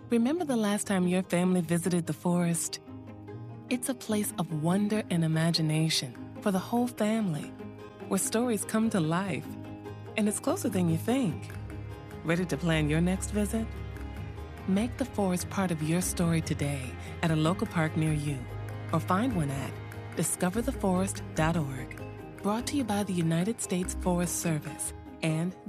Remember the last time your family visited the forest? It's a place of wonder and imagination for the whole family, where stories come to life. And it's closer than you think. Ready to plan your next visit? Make the forest part of your story today at a local park near you, or find one at discovertheforest.org. Brought to you by the United States Forest Service and